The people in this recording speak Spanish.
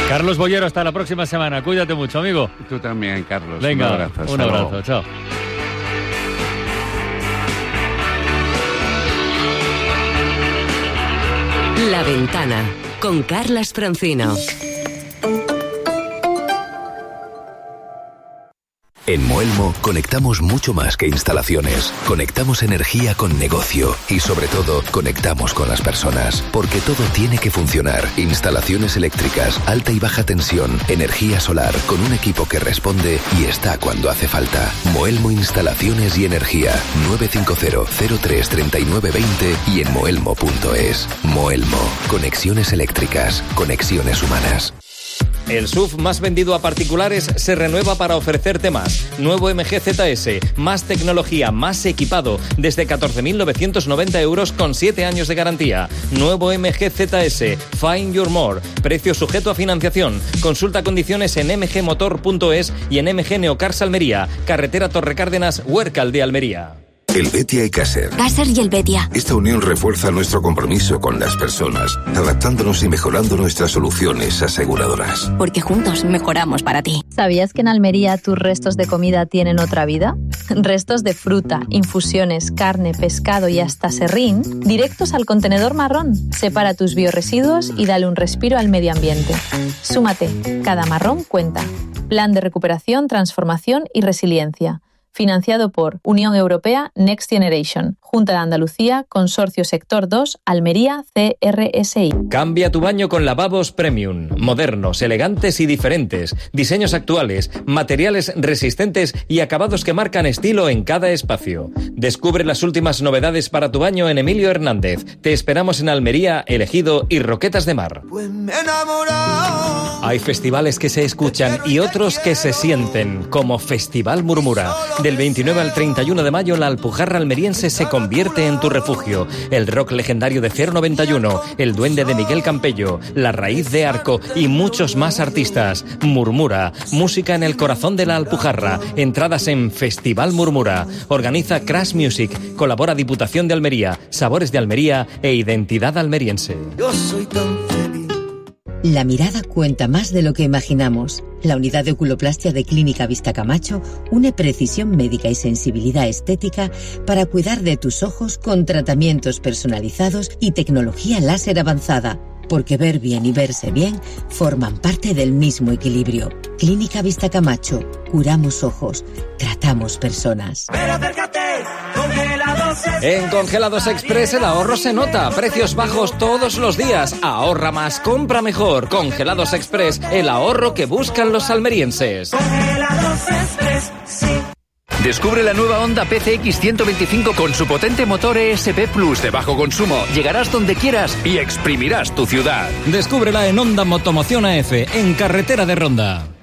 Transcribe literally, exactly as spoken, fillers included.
Carlos Bollero, hasta la próxima semana. Cuídate mucho, amigo. Tú también, Carlos. Venga, un abrazo. Un abrazo, chao. La Ventana, con Carlas Francino. En Moelmo conectamos mucho más que instalaciones. Conectamos energía con negocio y, sobre todo, conectamos con las personas. Porque todo tiene que funcionar. Instalaciones eléctricas, alta y baja tensión, energía solar, con un equipo que responde y está cuando hace falta. Moelmo Instalaciones y Energía. nueve cinco cero, cero tres, tres nueve dos cero y en moelmo punto es. Moelmo. Conexiones eléctricas. Conexiones humanas. El S U V más vendido a particulares se renueva para ofrecerte más. Nuevo M G Z S, más tecnología, más equipado, desde catorce mil novecientos noventa euros con siete años de garantía. Nuevo M G Z S, Find Your More, precio sujeto a financiación. Consulta condiciones en m g motor punto es y en M G Neocars Almería, carretera Torrecárdenas, Huércal de Almería. El Betia y Caser. Caser y el Betia. Esta unión refuerza nuestro compromiso con las personas, adaptándonos y mejorando nuestras soluciones aseguradoras. Porque juntos mejoramos para ti. ¿Sabías que en Almería tus restos de comida tienen otra vida? Restos de fruta, infusiones, carne, pescado y hasta serrín, directos al contenedor marrón. Separa tus biorresiduos y dale un respiro al medio ambiente. Súmate. Cada marrón cuenta. Plan de recuperación, transformación y resiliencia. Financiado por Unión Europea Next Generation, Junta de Andalucía, Consorcio Sector dos, Almería, C R S I. Cambia tu baño con lavabos premium, modernos, elegantes y diferentes, diseños actuales, materiales resistentes y acabados que marcan estilo en cada espacio. Descubre las últimas novedades para tu baño en Emilio Hernández. Te esperamos en Almería, El Ejido y Roquetas de Mar. Hay festivales que se escuchan y otros que se sienten, como Festival Murmura. Del veintinueve al treinta y uno de mayo, la Alpujarra almeriense se convierte en tu refugio. El rock legendario de cero noventa y uno, el duende de Miguel Campello, La Raíz de Arco y muchos más artistas. Murmura, música en el corazón de la Alpujarra. Entradas en Festival Murmura. Organiza Crash Music. Colabora Diputación de Almería, Sabores de Almería e Identidad Almeriense. Yo soy tan feliz. La mirada cuenta más de lo que imaginamos. La unidad de oculoplastia de Clínica Vista Camacho une precisión médica y sensibilidad estética para cuidar de tus ojos con tratamientos personalizados y tecnología láser avanzada. Porque ver bien y verse bien forman parte del mismo equilibrio. Clínica Vista Camacho. Curamos ojos. Tratamos personas. Pero acércate, Congelados Express. En Congelados Express el ahorro se nota. Precios bajos todos los días. Ahorra más, compra mejor. Congelados Express, el ahorro que buscan los almerienses. Congelados Express, sí. Descubre la nueva Honda P C X ciento veinticinco con su potente motor E S P Plus de bajo consumo. Llegarás donde quieras y exprimirás tu ciudad. Descúbrela en Honda Motomoción A F, en Carretera de Ronda.